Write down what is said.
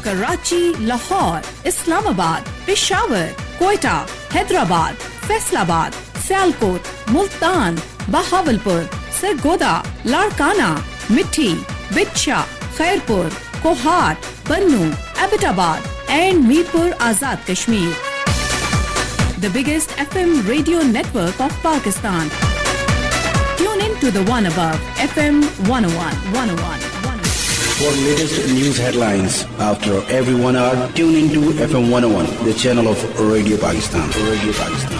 Karachi, Lahore, Islamabad, Peshawar, Quetta, Hyderabad, Faisalabad, Sialkot, Multan, Bahawalpur, Sargodha, Larkana, Mithi, Bitcha, Khairpur, Kohat, Bannu, Abbottabad and Mirpur Azad Kashmir. The biggest FM radio network of Pakistan. Tune in to the one above, FM 101. For latest news headlines after every 1 hour, tune into FM 101, the channel of Radio Pakistan. Radio Pakistan.